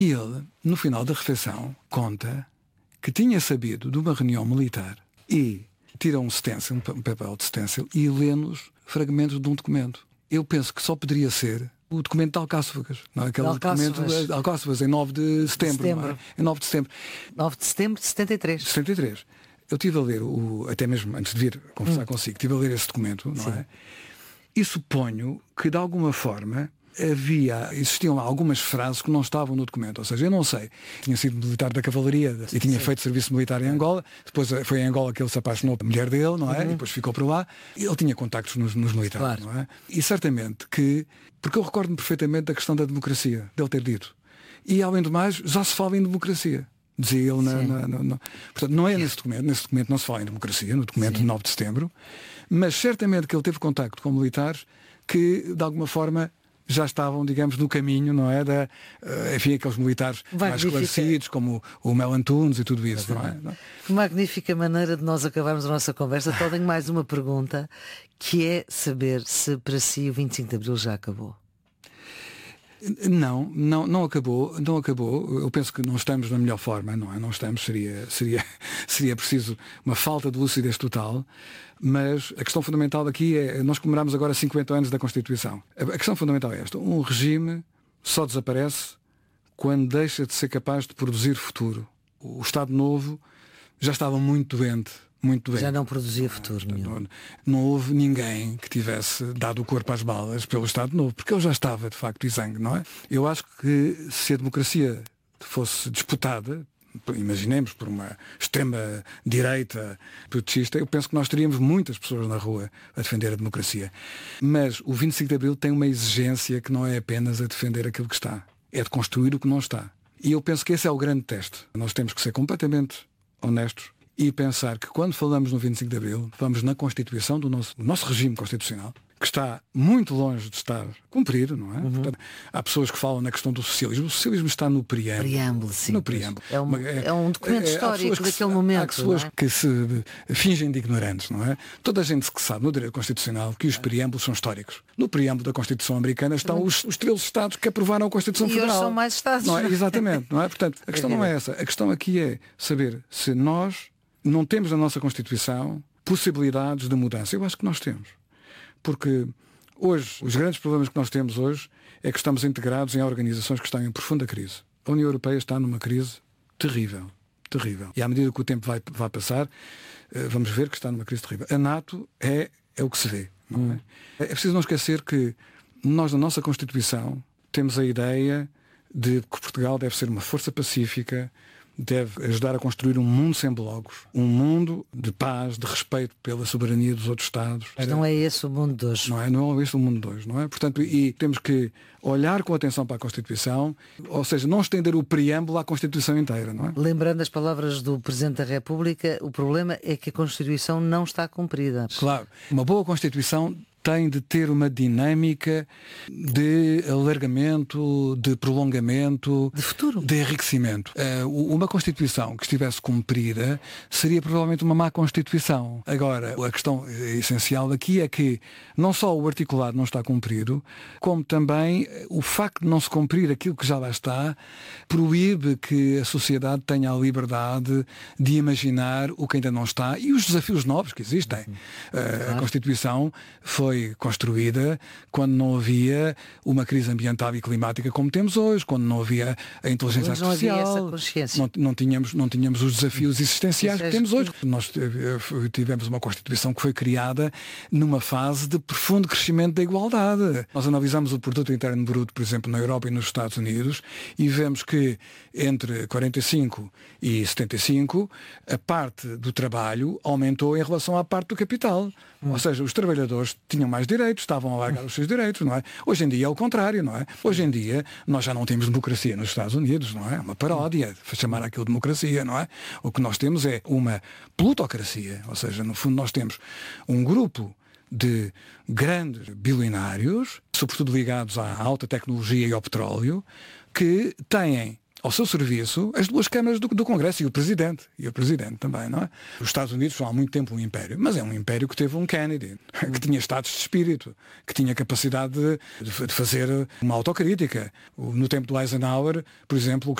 E ele, no final da refeição, conta que tinha sabido de uma reunião militar e tira um stencil, um papel de stencil, e lê-nos fragmentos de um documento. Eu penso que só poderia ser o documento de Alcáçovas, não é? Aquele documento de Alcáçovas, em 9 de setembro. Não é? Em 9 de setembro. 9 de setembro de 73. 73. Eu estive a ler, até mesmo antes de vir conversar consigo, estive a ler esse documento, não é? E suponho que, de alguma forma, existiam lá algumas frases que não estavam no documento. Ou seja, eu não sei, tinha sido militar da cavalaria e tinha feito serviço militar em Angola, depois foi em Angola que ele se apaixonou pela mulher dele, não é? E depois ficou por lá. Ele tinha contactos nos militares, não é? E certamente que, porque eu recordo-me perfeitamente da questão da democracia, dele ter dito. E além do mais, já se fala em democracia. Dizia ele portanto, não é nesse documento não se fala em democracia, no documento de 9 de setembro, mas certamente que ele teve contacto com militares que, de alguma forma, já estavam, digamos, no caminho, não é? Enfim, aqueles militares mais esclarecidos, como o Mel Antunes e tudo isso, não é? Que magnífica maneira de nós acabarmos a nossa conversa. Só tenho mais uma pergunta, que é saber se para si o 25 de Abril já acabou. Não acabou. Eu penso que não estamos na melhor forma, não é? Não estamos, seria preciso uma falta de lucidez total, mas a questão fundamental aqui é, nós comemoramos agora 50 anos da Constituição. A questão fundamental é esta: um regime só desaparece quando deixa de ser capaz de produzir futuro. O Estado Novo já estava muito doente. Já não produzia futuro nenhum. Não houve ninguém que tivesse dado o corpo às balas pelo Estado Novo, porque ele já estava de facto exangue, não é? Eu acho que se a democracia fosse disputada, imaginemos, por uma extrema direita protestista, eu penso que nós teríamos muitas pessoas na rua a defender a democracia. Mas o 25 de Abril tem uma exigência que não é apenas a defender aquilo que está, é de construir o que não está. E eu penso que esse é o grande teste. Nós temos que ser completamente honestos e pensar que, quando falamos no 25 de Abril, vamos na Constituição do nosso regime constitucional, que está muito longe de estar cumprido, não é? Portanto, há pessoas que falam na questão do socialismo. O socialismo está no preâmbulo. No preâmbulo. É um documento histórico daquele momento. Há pessoas que se fingem de ignorantes, não é? Toda a gente que sabe no direito constitucional que os preâmbulos são históricos. No preâmbulo da Constituição americana estão os 13 Estados que aprovaram a Constituição Federal. E hoje são mais Estados. Não é? Exatamente, não é? Portanto, a questão não é essa. A questão aqui é saber se nós não temos na nossa Constituição possibilidades de mudança. Eu acho que nós temos. Porque hoje, os grandes problemas que nós temos hoje é que estamos integrados em organizações que estão em profunda crise. A União Europeia está numa crise terrível. E à medida que o tempo vai passar, vamos ver que está numa crise terrível. A NATO é o que se vê. Não é? É preciso não esquecer que nós, na nossa Constituição, temos a ideia de que Portugal deve ser uma força pacífica, deve ajudar a construir um mundo sem blocos, um mundo de paz, de respeito pela soberania dos outros Estados. Mas não é esse o mundo de hoje. Não é esse o mundo de hoje, não é? Portanto, e temos que olhar com atenção para a Constituição, ou seja, não estender o preâmbulo à Constituição inteira, não é? Lembrando as palavras do Presidente da República, o problema é que a Constituição não está cumprida. Claro, uma boa Constituição tem de ter uma dinâmica de alargamento, de prolongamento, de futuro, de enriquecimento. Uma Constituição que estivesse cumprida seria provavelmente uma má Constituição. Agora, a questão essencial aqui é que não só o articulado não está cumprido, como também o facto de não se cumprir aquilo que já lá está proíbe que a sociedade tenha a liberdade de imaginar o que ainda não está e os desafios novos que existem. A Constituição foi construída quando não havia uma crise ambiental e climática como temos hoje, quando não havia a inteligência artificial, não tínhamos os desafios existenciais que temos hoje. Nós tivemos uma Constituição que foi criada numa fase de profundo crescimento da igualdade. Nós analisamos o produto interno bruto, por exemplo, na Europa e nos Estados Unidos, e vemos que entre 45 e 75 a parte do trabalho aumentou em relação à parte do capital. Ou seja, os trabalhadores tinham mais direitos, estavam a largar os seus direitos, não é? Hoje em dia é o contrário, não é? Hoje em dia nós já não temos democracia nos Estados Unidos, não é? É uma paródia chamar aquilo de democracia, não é? O que nós temos é uma plutocracia, ou seja, no fundo nós temos um grupo de grandes bilionários, sobretudo ligados à alta tecnologia e ao petróleo, que têm ao seu serviço as duas câmaras do Congresso e o Presidente também, não é? Os Estados Unidos são há muito tempo um império, mas é um império que teve um Kennedy, que tinha estados de espírito, que tinha capacidade de fazer uma autocrítica. No tempo do Eisenhower, por exemplo,